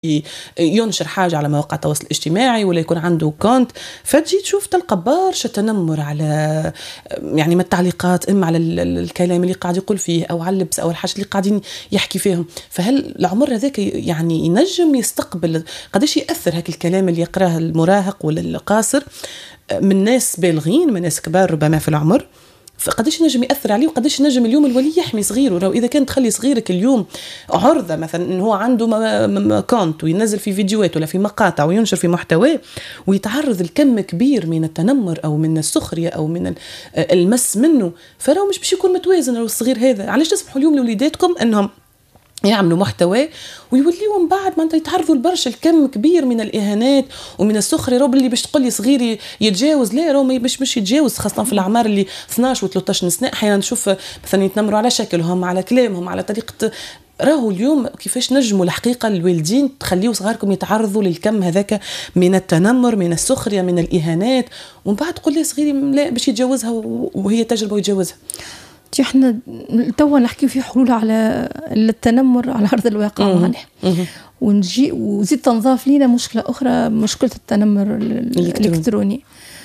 ينشر حاجة على مواقع التواصل الاجتماعي ولا يكون عنده كونت، فتجي تشوف تلقى برشا تنمر على يعني ما التعليقات، إما على الكلام اللي قاعد يقول فيه أو على اللبس أو الحاجة اللي قاعدين يحكي فيهم. فهل العمر هذاك يعني ينجم يستقبل قديش يأثر هاك الكلام اللي يقراه المراهق ولا القاصر من ناس بالغين، من ناس كبار ربما في العمر؟ فقديش نجم يأثر عليه، وقديش نجم اليوم الولي يحمي صغيره؟ إذا كان تخلي صغيرك اليوم عرضة مثلا إنه هو عنده كونت وينزل في فيديوهات ولا في مقاطع وينشر في محتوى ويتعرض لكم كبير من التنمر أو من السخرية أو من المس منه، فلو مش باش يكون متوازن لو الصغير هذا. علاش تسمحوا اليوم لوليداتكم إنهم يعملوا محتوى ويوليهم بعد ما انت يتعرضوا لبرشا الكم كبير من الاهانات ومن السخريه؟ روب اللي باش تقول لي صغير يتجاوز، لا رو مش يتجاوز، خاصه في الاعمار اللي 12 و13 سنه. احيانا نشوف مثلا يتنمروا على شكلهم، على كلامهم، على طريقه. راهو اليوم كيفاش نجموا الحقيقه الوالدين تخليوا صغاركم يتعرضوا للكم هذاك من التنمر، من السخريه، من الاهانات، ومن بعد تقول لي صغيري لا باش يتجاوزها وهي تجربه ويتجاوزها؟ احنا توا نحكي في حلول على التنمر على ارض الواقع معناها، ونجي وزيد تنضاف لينا مشكله اخرى، مشكله التنمر الالكتروني.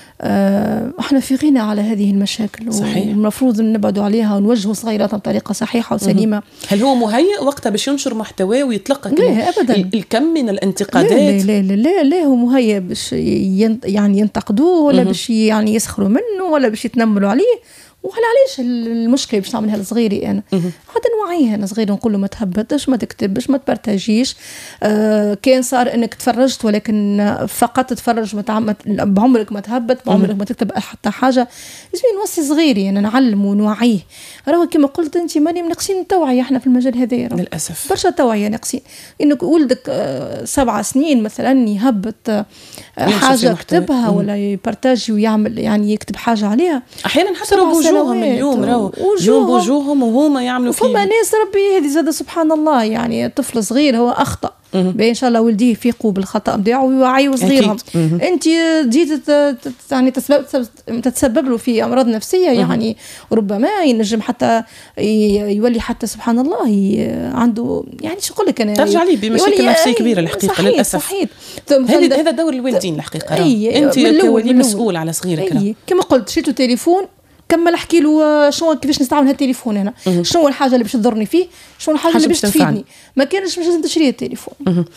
احنا في غنى على هذه المشاكل، والمفروض نبعدوا عليها ونوجهوا صغيراتنا بطريقه صحيحه وسليمه. هل هو مهيئ وقتها باش ينشر محتوى ويتلقى الكم من الانتقادات؟ لا لا لا لا، هو مهيئ باش يعني ينتقدوه، ولا باش يعني يسخروا منه، ولا باش يتنمروا عليه. وعلاش المشكله باش نعملها لصغيري انا؟ عاد نوعيه انا صغير نقول له ما تهبطش، ما تكتبش، ما تبارتاجيش. كان صار انك تفرجت ولكن فقط تتفرج، بعمرك ما تهبط، بعمرك ما تكتب حتى حاجه. لازم نوصي صغيري انا نعلمه ونوعيه. راهو كما قلت انت مريم ناقصين التوعيه احنا في المجال هذا للاسف، برشا توعيه ناقصين. انك ولدك 7 سنين مثلا يهبط حاجه يكتبها ولا يبارتاجي ويعمل يعني يكتب حاجه عليها. احيانا حتى بوجوههم اليوم يوم بوجوههم وهما يعملوا فيه. فما ناس ربي هذه زاد سبحان الله، يعني طفل صغير هو اخطا، ان شاء الله ولديه يفيقوا بالخطا نتاعو ويوعيوا صغيرهم. انت جيت يعني تتسبب له في امراض نفسيه، يعني ربما ينجم حتى يولي حتى سبحان الله عنده يعني شو نقول لك انا، ترجع لي بمشاكل نفسيه كبيره الحقيقه. صحيح للاسف. صحيح. هذا دور الوالدين الحقيقه. انت كولي مسؤول على صغيرك. كما قلت شيتو تليفون كمل احكي له شنو كيفاش نستعمل هالتليفون انا، شنو الحاجه اللي باش تضرني فيه، شنو الحاجه اللي باش تفيدني. ما كانش مش لازم تشري التليفون.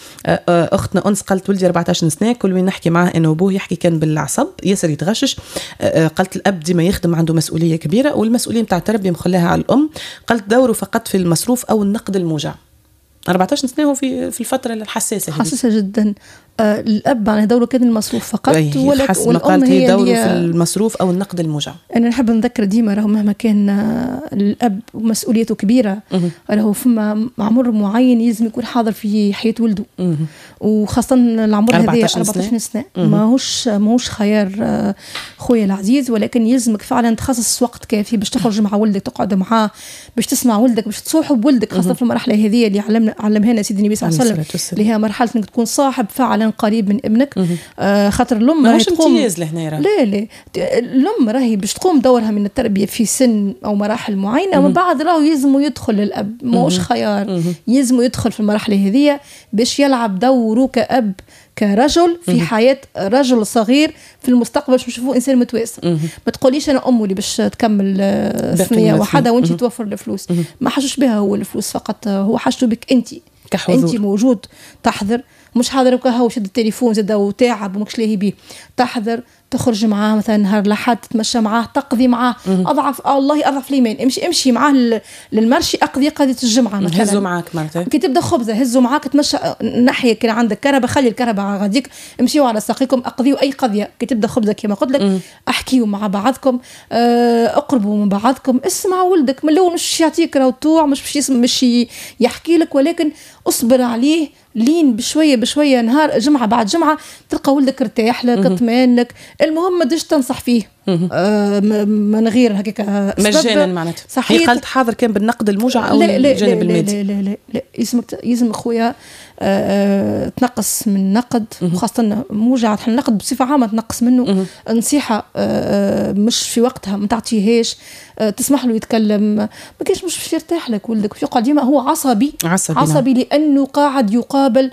اختنا انس قالت ولدي 14 سنه، كل وين نحكي معاه انه ابوه يحكي كان بالعصب ياسر يتغشش. قالت الاب ديما يخدم عنده مسؤوليه كبيره، والمسؤوليه نتاع التربيه مخليها على الام. قالت دوره فقط في المصروف او النقد الموجع. 14 سنه هو في الفتره الحساسه، حساسه جدا. الاب يعني دوره كان المصروف فقط، والام هي دوره في المصروف او النقد الموجع. انا نحب نذكر ديما راهو مهما كان الاب مسؤوليته كبيره، راهو فما عمر معين يلزم يكون حاضر في حياه ولده، وخاصه العمر هذا 14 سنه. ماهوش خيار خويا العزيز، ولكن يلزمك فعلا تخصص وقت كافي باش تخرج مع ولدك، تقعد معاه، باش تسمع ولدك، باش تصاحب ولدك، خاصه في المرحله هذه اللي علمها لنا سيدنا النبي صلى الله عليه وسلم، اللي هي مرحله انك تكون صاحب فعلا قريب من ابنك. خاطر الام ماهوش امتياز لهنا. لا الام راهي باش تقوم دورها من التربيه في سن او مراحل معينه، ومن بعد راهو يلزم يدخل الاب، ماهوش خيار، يلزم يدخل في المرحله هذه باش يلعب دوره كأب، كرجل في حياة رجل صغير في المستقبل، باش نشوفوه إنسان متوازن. ما تقوليش أنا أمه اللي باش تكمل ثانية واحدة وأنت توفر الفلوس. ما حاجوش بها هو الفلوس فقط، هو حاجته بك أنت كحضور. أنت موجود تحضر، مش حاضر وكهو شد التليفون زاد وتاعب وماكش لاهي بيه. تحضر، تخرج معاه مثلا نهار لحد، تتمشى معاه، تقضي معاه اضعف اضعف الايمان، امشي معاه للمرشي، اقضيه قضيه الجمعه مثلا، هزوا معاك مرتين كي تبدا خبزه، هزوا معاك، تمشى ناحيه كان عندك كربه، خلي الكربه غاديك، امشيوا على ساقيكم، اقضيوا اي قضيه. كي تبدا خبزه كما قلت لك، احكيوا مع بعضكم، اقربوا من بعضكم، اسمعوا ولدك من الاول، مش يعطيك روتوع، مش يحكي لك، ولكن اصبر عليه لين بشويه نهار جمعه بعد جمعه تلقى ولدك ارتاح لك، اطمئن لك. المهم ما تجيش تنصح فيه، من غير هكاك مجانا معناتها. هي قالت حاضر كان بالنقد الموجع او الجانب المادي. لا يلزم خويا تنقص من نقد، وخاصة موجع النقد بصفة عامة تنقص منه. نصيحة مش في وقتها ما تعطيهاش، تسمح له يتكلم، ما كانش مش يرتاح لك ولدك في يقعد ديما هو عصبي لأنه قاعد يقابل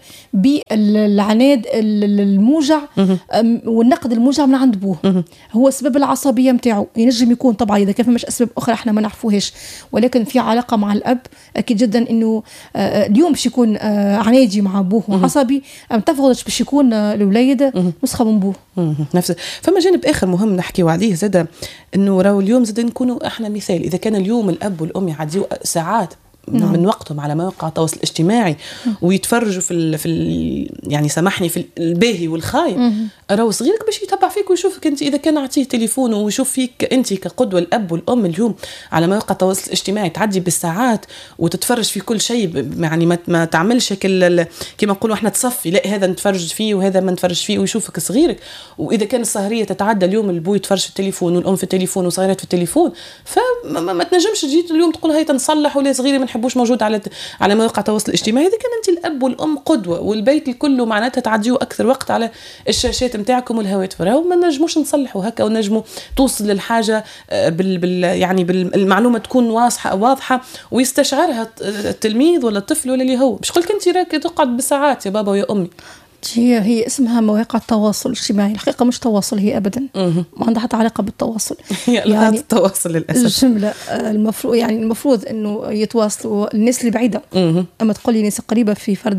بالعناد الموجع والنقد الموجع من عند بوه. هو سبب العصبية متاعه ينجم يكون طبعا إذا كان مش أسباب أخرى احنا ما نعرفوهاش، ولكن في علاقة مع الأب أكيد جدا إنه اليوم باش يكون عنادي مع بوه وعصبي، تفضلش باش يكون الوليد نسخة من بوه. نفس. فما جانب آخر مهم نحكيو عليه زاد، إنه راهو اليوم زاد نكونوا احنا مثال. إذا كان اليوم الأب والأم يعديوا ساعات من وقتهم على مواقع التواصل الاجتماعي ويتفرجوا في يعني سامحني في الباهي والخايب، راهو صغيرك باش يتبع فيك ويشوفك انت. اذا كان عطيه تليفون ويشوف فيك انت كقدوه الاب والام اليوم على مواقع التواصل الاجتماعي تعدي بالساعات وتتفرج في كل شيء، يعني ما تعملش كما نقولوا احنا تصفي، لا هذا نتفرج فيه وهذا ما نتفرج فيه، ويشوفك صغيرك. واذا كان السهريه تتعدى اليوم البو يتفرج في التليفون والام في التليفون وصغيرات في التليفون، فما تنجمش تجي اليوم تقول هاي تنصلح ولا صغيري ما نحبوش موجود على مواقع التواصل الاجتماعي. اذا كان انت الاب والام قدوه والبيت الكل معناتها تعديوا اكثر وقت على الشاشات نتاعكم والهواتف، راهو ما نجموش نصلحوا هكا، ونجموا توصل للحاجه يعني بالمعلومه تكون واضحه ويستشعرها التلميذ ولا الطفل ولا اللي هو. باش قلت انت راك تقعد بساعات يا بابا ويا امي. هي اسمها مواقع التواصل الاجتماعي، الحقيقة مش تواصل هي أبدا، ما عندها حتى علاقة بالتواصل. هي يعني التواصل للأسف الجملة المفروض إنه يتواصلوا الناس اللي بعيدة. أما تقولي ناس قريبة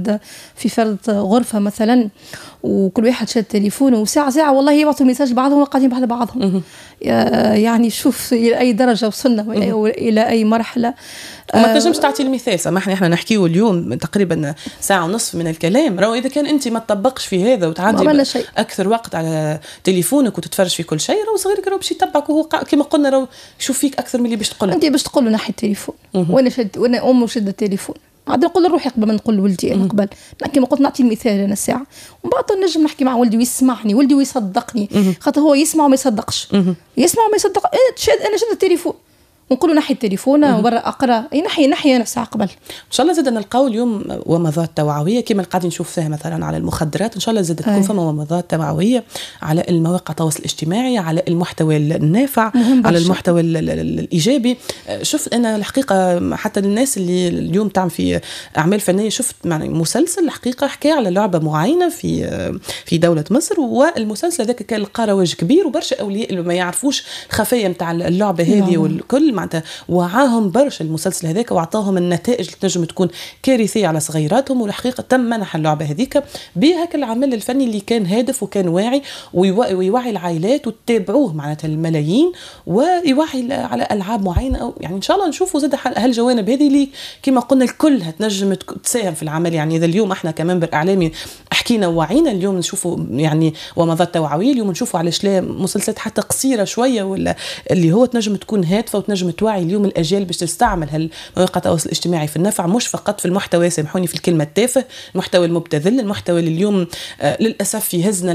في فرد غرفة مثلا، وكل واحد شاد تليفونه وساعة والله يبعثوا ميساج بعضهم وقاعدين بعد بعضهم. يعني شوف إلى أي درجة وصلنا إلى أي مرحلة. وما تنجمش تعطي المثال. سامحني احنا نحكيه اليوم تقريبا ساعة ونصف من الكلام، راهو إذا كان أنت ما تطبقش في هذا وتعدي أكثر وقت على تليفونك وتتفرج في كل شيء، راهو صغيرك راهو باش يتبعك، وهو كما قلنا راهو يشوف فيك أكثر من اللي باش تقول. أنت باش تقول له ناحية التليفون وأنا أمه شد التليفون، عاد نقول لروحي قبل ما نقول لولدي أنا قبل كما قلت نعطي المثال أنا ساعة، ومن بعد نجم نحكي مع ولدي ويسمعني ولدي ويصدقني، خاطر هو يسمع وما يصدقش، يسمع وما يصدق. أنا شد التليفون ونقولوا ناحية التليفون وبرا أقرأ ناحية نفسها قبل. إن شاء الله زاد نلقاو اليوم ومضات توعوية كما قاعدين نشوف فيها مثلا على المخدرات. إن شاء الله زاد تكون فما ومضات توعوية على المواقع التواصل الاجتماعي، على المحتوى النافع، على المحتوى الإيجابي. شفت أنا الحقيقة حتى الناس اللي اليوم تعمل في أعمال فنية، شفت مسلسل الحقيقة حكى على لعبة معينة في دولة مصر، والمسلسل ذاك كان لقى رواج كبير، وبرشا أولياء اللي ما يعرفوش الخفايا متاع اللعبة هذه والكل معناتها وعاهم برشا المسلسل هذاك وعطاهم النتائج اللي تنجم تكون كارثية على صغيراتهم. والحقيقة تم منح اللعبة هذيك بهاك العمل الفني اللي كان هادف وكان واعي ويوعي العائلات وتتابعوه معناتها الملايين، ويوعي على ألعاب معينة. أو يعني إن شاء الله نشوفوا زاد هالجوانب هذه اللي كما قلنا الكل هتنجم تساهم في العمل. يعني إذا اليوم احنا كمان بالإعلامي حكينا ووعينا، اليوم نشوفوا يعني ومضات توعوية، اليوم نشوفوا على مسلسلات حتى قصيرة شوية ولا اللي هو تنجم تكون هادفة وتنجم توعي اليوم الأجيال باش تستعمل هالمواقع التواصل الاجتماعي في النفع، مش فقط في المحتوى، سامحوني في الكلمة التافه، المحتوى المبتذل، المحتوى اللي اليوم للأسف يهزنا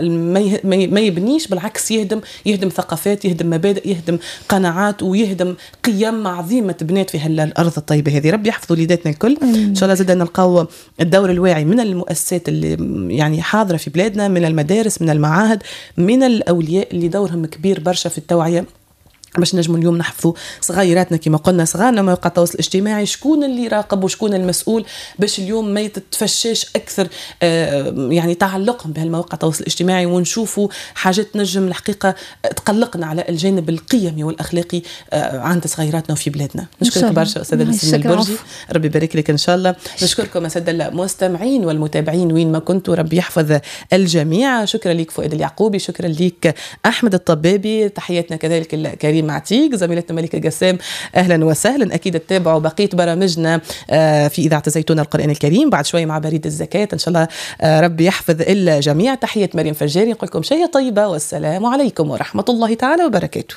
ما يبنيش، بالعكس يهدم ثقافات، يهدم مبادئ، يهدم قناعات، ويهدم قيم عظيمة تبنيت في هالأرض الطيبة هذه. ربي يحفظ وليداتنا الكل. إن شاء الله زاد نلقاو الدور الواعي من المؤسسات اللي يعني حاضرة في بلادنا، من المدارس، من المعاهد، من الأولياء اللي دورهم كبير برشا في التوعية، باش نجموا اليوم نحفظوا صغيراتنا كما قلنا صغارنا مواقع التواصل الاجتماعي. شكون اللي راقب وشكون المسؤول باش اليوم ما يتفشاش اكثر يعني تعلقهم بهالمواقع التواصل الاجتماعي، ونشوفوا حاجات نجم الحقيقه تقلقنا على الجانب القيمي والاخلاقي عند صغيراتنا وفي بلادنا. نشكرك برشا استاذه نسرين البرجي، ربي يبارك لك ان شاء الله. نشكركم الساده المستمعين والمتابعين وين ما كنتوا، ربي يحفظ الجميع. شكرا لك فؤاد اليعقوبي، شكرا لك احمد الطبابي، تحياتنا كذلك الكريم معتيق، زميلتنا ملكة قسام أهلا وسهلا. أكيد تتابعوا بقية برامجنا في إذاعة زيتون القرآن الكريم بعد شوي مع بريد الزكاة إن شاء الله. ربي يحفظ الجميع. تحية مريم فجاري، نقول لكم شيء طيبة والسلام عليكم ورحمة الله تعالى وبركاته.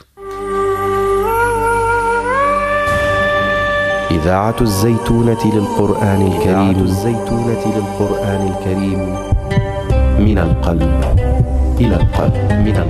إذاعة الزيتونة للقرآن الكريم، الزيتونة للقرآن الكريم، من القلب إلى القلب، من